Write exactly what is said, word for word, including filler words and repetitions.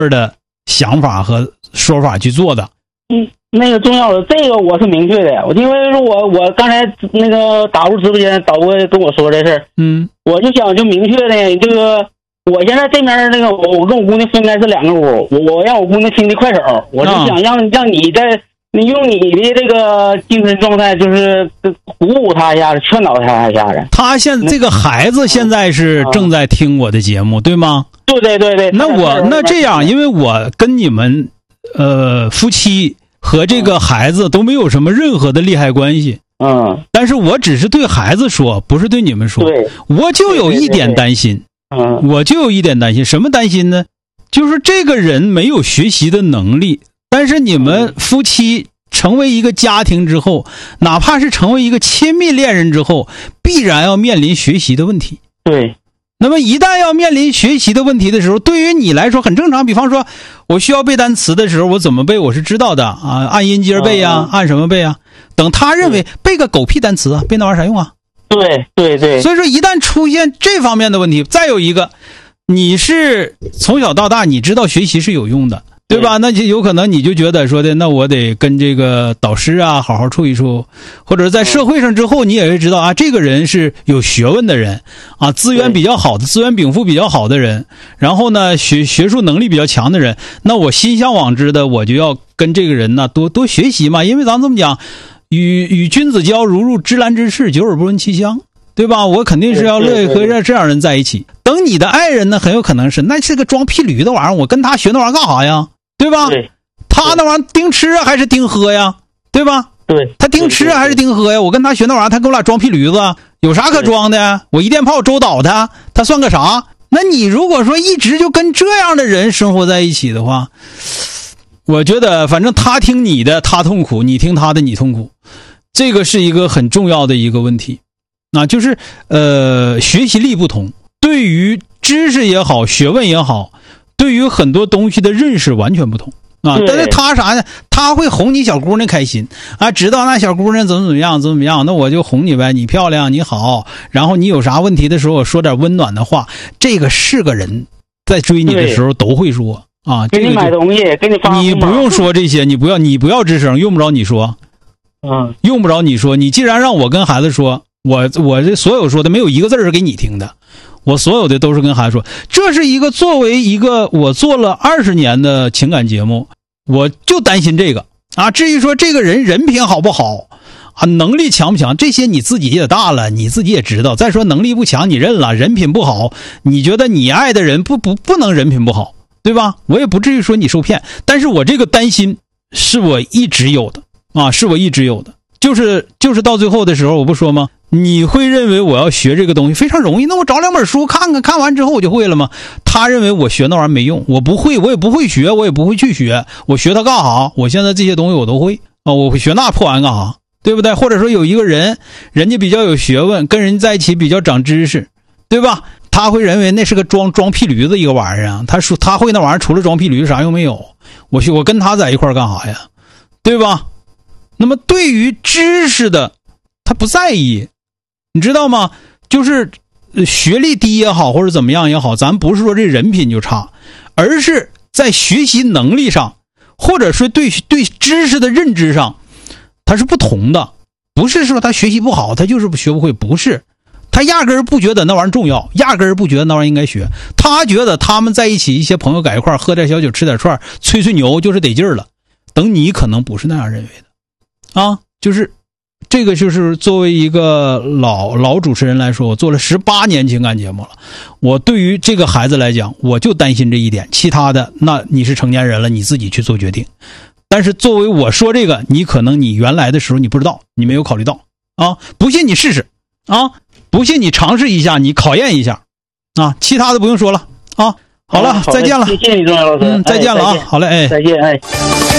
的想法和说法去做的。 嗯，那个重要的这个我是明确的，我因为我我刚才那个打入直播间导播跟我说这事儿， 嗯， 我就想就明确的这个，我现在这边那个我我跟我姑娘分开是两个屋，我我让我姑娘听的快手，我就想让、啊、让你在你用你的这个精神状态，就是鼓舞他一下子，劝导他一下子。 他现在这个孩子现在是正在听我的节目，啊、对吗？ 对对对对。 那我那这样，因为我跟你们呃夫妻和这个孩子都没有什么任何的利害关系。 嗯。 但是我只是对孩子说，不是对你们说。 对。 我就有一点担心。 嗯。 我就有一点担心，什么担心呢？就是这个人没有学习的能力。但是你们夫妻成为一个家庭之后，哪怕是成为一个亲密恋人之后，必然要面临学习的问题。 对。 那么一旦要面临学习的问题的时候，对于你来说很正常。比方说我需要背单词的时候，我怎么背我是知道的啊，按音节背啊，按什么背啊。等他认为背个狗屁单词啊，背那玩意儿啥用啊？ 对对对。 所以说一旦出现这方面的问题，再有一个，你是从小到大你知道学习是有用的，对吧？那就有可能你就觉得说的，那我得跟这个导师啊好好处一处，或者在社会上之后你也会知道啊，这个人是有学问的人啊，资源比较好的，资源禀赋比较好的人，然后呢学学术能力比较强的人，那我心向往之的，我就要跟这个人呢多多学习嘛。因为咱们这么讲，与与君子交如入芝兰之室，久而不闻其香，对吧？我肯定是要乐意和这样人在一起。等你的爱人呢，很有可能是那是个装屁驴的玩意儿，我跟他学那玩意儿干啥呀？对吧？ 对， 他那玩意儿盯吃啊还是盯喝呀？对吧？ 对， 他盯吃啊还是盯喝呀？我跟他学那玩意儿，他给我俩装屁驴子，有啥可装的？我一电炮周倒他，他算个啥？那你如果说一直就跟这样的人生活在一起的话，我觉得反正他听你的他痛苦，你听他的你痛苦，这个是一个很重要的一个问题。那就是呃学习力不同，对于知识也好，学问也好，对于很多东西的认识完全不同啊。但是他啥呢？他会哄你小姑娘开心啊，知道那小姑娘怎么怎么样怎么怎么样，那我就哄你呗，你漂亮你好，然后你有啥问题的时候我说点温暖的话。这个是个人在追你的时候都会说啊， 给你买东西，给你发红包， 你不用说这些，你不要你不要吱声，用不着你说， 嗯， 用不着你说。你既然让我跟孩子说，我我这所有说的没有一个字是给你听的，我所有的都是跟孩子说。这是一个作为一个我做了二十年的情感节目，我就担心这个啊。至于说这个人人品好不好啊，能力强不强，这些你自己也大了，你自己也知道。再说能力不强你认了，人品不好，你觉得你爱的人不不不能人品不好，对吧？我也不至于说你受骗，但是我这个担心是我一直有的啊，是我一直有的。就是就是到最后的时候，我不说吗？你会认为我要学这个东西非常容易，那我找两本书看看，看完之后我就会了吗？他认为我学那玩意儿没用，我不会，我也不会学，我也不会去学，我学它干啥？我现在这些东西我都会啊，我会学那破玩意儿干啥？对不对？或者说有一个人，人家比较有学问，跟人在一起比较长知识，对吧？他会认为那是个装装屁驴子一个玩意儿啊，他说他会那玩意儿除了装屁驴啥用没有？我我跟他在一块儿干啥呀？对吧？那么对于知识的，他不在意。你知道吗？就是学历低也好，或者怎么样也好，咱不是说这人品就差，而是在学习能力上，或者说对对知识的认知上，它是不同的。不是说他学习不好，他就是学不会，不是。他压根儿不觉得那玩意儿重要，压根儿不觉得那玩意儿应该学。他觉得他们在一起，一些朋友在一块儿喝点小酒，吃点串，吹吹牛就是得劲儿了。等你可能不是那样认为的啊，就是这个就是作为一个老老主持人来说，我做了十八年情感节目了，我对于这个孩子来讲，我就担心这一点，其他的那你是成年人了，你自己去做决定。但是作为我说这个，你可能你原来的时候你不知道，你没有考虑到啊，不信你试试啊，不信你尝试一下，你考验一下啊，其他的不用说了啊。好了， 好再见了， 谢谢你，钟阳老师， 嗯，再见了啊， 哎、 好嘞，哎， 再见，哎。